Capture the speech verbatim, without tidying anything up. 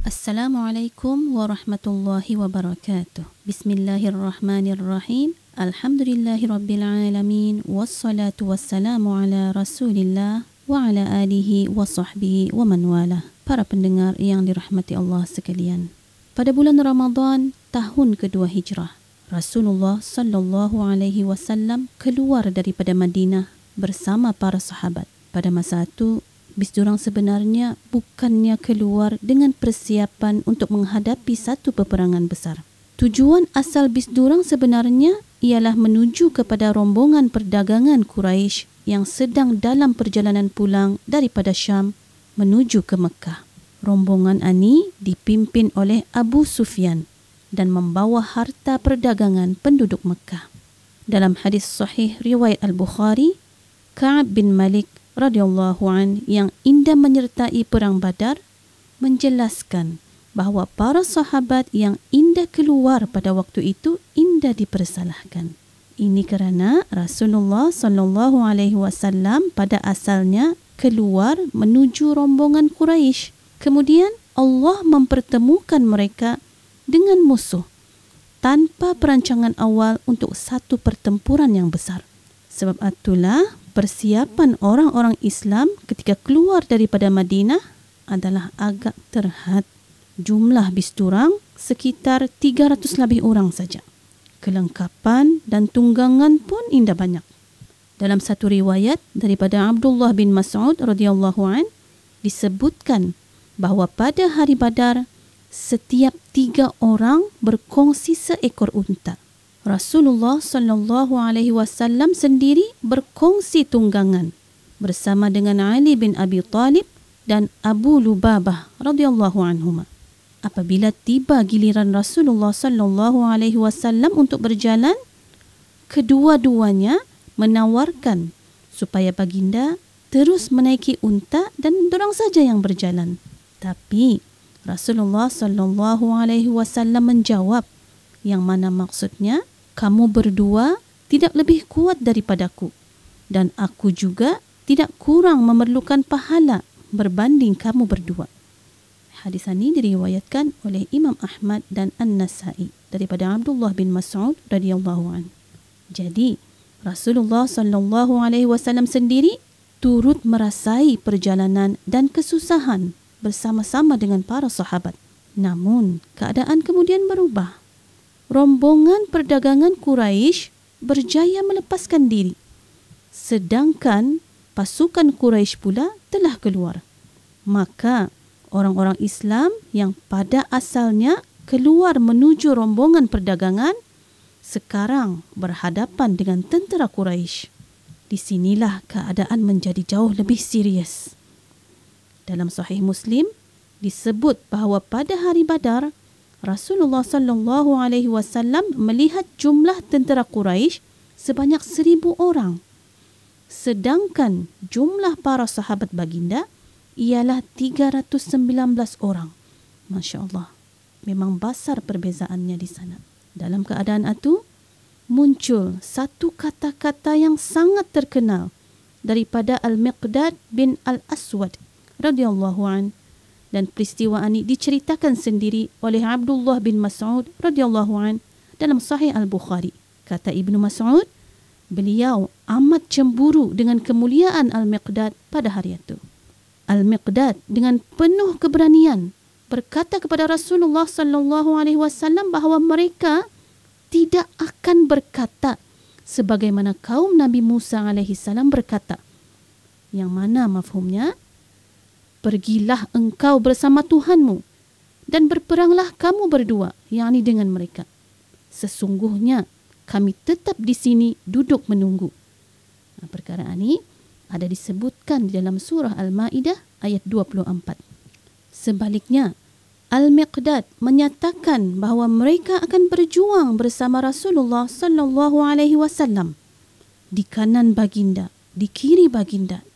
Assalamualaikum warahmatullahi wabarakatuh. Bismillahirrahmanirrahim. Alhamdulillahirrabbilalamin. Wassalatu wassalamu ala rasulillah wa ala alihi wa sahbihi wa man wala. Para pendengar yang dirahmati Allah sekalian. Pada bulan Ramadan tahun kedua hijrah, Rasulullah sallallahu alaihi wasallam keluar daripada Madinah bersama para sahabat. Pada masa itu, bis durang sebenarnya bukannya keluar dengan persiapan untuk menghadapi satu peperangan besar. Tujuan asal bis durang sebenarnya ialah menuju kepada rombongan perdagangan Quraisy yang sedang dalam perjalanan pulang daripada Syam menuju ke Mekah. Rombongan ini dipimpin oleh Abu Sufyan dan membawa harta perdagangan penduduk Mekah. Dalam hadis sahih riwayat Al-Bukhari, Ka'ab bin Malik radhiyallahu an yang indah menyertai perang Badar menjelaskan bahawa para sahabat yang indah keluar pada waktu itu indah dipersalahkan. Ini kerana Rasulullah sallallahu alaihi wasallam pada asalnya keluar menuju rombongan Quraisy. Kemudian Allah mempertemukan mereka dengan musuh tanpa perancangan awal untuk satu pertempuran yang besar. Sebab itulah persiapan orang-orang Islam ketika keluar daripada Madinah adalah agak terhad. Jumlah bis durang sekitar tiga ratus lebih orang saja. Kelengkapan dan tunggangan pun indah banyak. Dalam satu riwayat daripada Abdullah bin Mas'ud radhiyallahu an disebutkan bahawa pada hari Badar setiap tiga orang berkongsi seekor unta. Rasulullah sallallahu alaihi wasallam sendiri berkongsi tunggangan bersama dengan Ali bin Abi Talib dan Abu Lubabah radhiyallahu anhuma. Apabila tiba giliran Rasulullah sallallahu alaihi wasallam untuk berjalan, kedua-duanya menawarkan supaya baginda terus menaiki unta dan dorang saja yang berjalan. Tapi Rasulullah sallallahu alaihi wasallam menjawab, yang mana maksudnya, kamu berdua tidak lebih kuat daripadaku dan aku juga tidak kurang memerlukan pahala berbanding kamu berdua. Hadis ini diriwayatkan oleh Imam Ahmad dan An-Nasai daripada Abdullah bin Mas'ud radhiyallahu an. Jadi, Rasulullah sallallahu alaihi wasallam sendiri turut merasai perjalanan dan kesusahan bersama-sama dengan para sahabat. Namun, keadaan kemudian berubah. Rombongan perdagangan Quraisy berjaya melepaskan diri. Sedangkan pasukan Quraisy pula telah keluar. Maka orang-orang Islam yang pada asalnya keluar menuju rombongan perdagangan sekarang berhadapan dengan tentera Quraisy. Di sinilah keadaan menjadi jauh lebih serius. Dalam Sahih Muslim disebut bahawa pada hari Badar Rasulullah sallallahu alaihi wasallam melihat jumlah tentera Quraisy sebanyak seribu orang. Sedangkan jumlah para sahabat baginda ialah tiga ratus sembilan belas orang. Masya Allah. Memang besar perbezaannya di sana. Dalam keadaan itu, muncul satu kata-kata yang sangat terkenal daripada Al-Miqdad bin Al-Aswad radhiyallahu an. Dan peristiwa ini diceritakan sendiri oleh Abdullah bin Mas'ud radhiyallahu an dalam Sahih Al-Bukhari. Kata Ibnu Mas'ud, beliau amat cemburu dengan kemuliaan Al-Miqdad pada hari itu. Al-Miqdad dengan penuh keberanian berkata kepada Rasulullah sallallahu alaihi wasallam bahawa mereka tidak akan berkata sebagaimana kaum Nabi Musa alaihi salam berkata. Yang mana mafhumnya? Pergilah engkau bersama Tuhanmu dan berperanglah kamu berdua, yakni dengan mereka. Sesungguhnya kami tetap di sini duduk menunggu. Nah, perkara ini ada disebutkan di dalam surah Al-Ma'idah ayat dua puluh empat. Sebaliknya, Al-Miqdad menyatakan bahawa mereka akan berjuang bersama Rasulullah sallallahu alaihi wasallam di kanan baginda, di kiri baginda